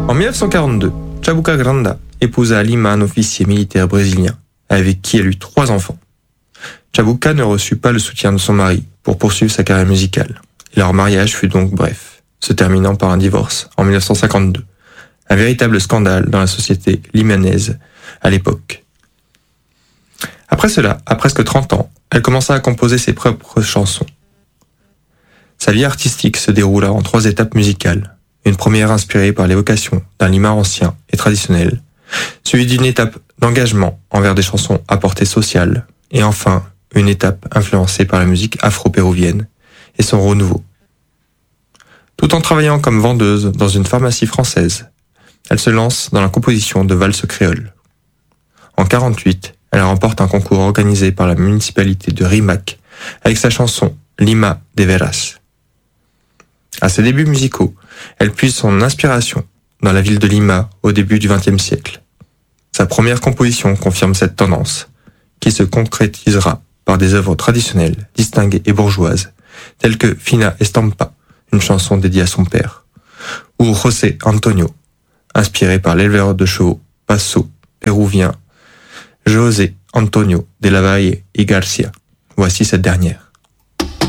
En 1942, Chabuca Granda épousa Lima, un officier militaire brésilien, avec qui elle eut 3 enfants. Chabuca ne reçut pas le soutien de son mari pour poursuivre sa carrière musicale. Leur mariage fut donc bref, se terminant par un divorce en 1952. Un véritable scandale dans la société limanaise à l'époque. Après cela, à presque 30 ans, elle commença à composer ses propres chansons. Sa vie artistique se déroula en 3 étapes musicales. Une première inspirée par l'évocation d'un Lima ancien et traditionnel, suivie d'une étape d'engagement envers des chansons à portée sociale, et enfin une étape influencée par la musique afro-péruvienne et son renouveau. Tout en travaillant comme vendeuse dans une pharmacie française, elle se lance dans la composition de valses créoles. En 1948, elle remporte un concours organisé par la municipalité de Rimac avec sa chanson Lima de Veras. À ses débuts musicaux, elle puise son inspiration dans la ville de Lima au début du XXe siècle. Sa première composition confirme cette tendance, qui se concrétisera par des œuvres traditionnelles, distinguées et bourgeoises, telles que Fina Estampa, une chanson dédiée à son père, ou José Antonio, inspiré par l'éleveur de chevaux Paso péruvien José Antonio de la Valle y Garcia. Voici cette dernière.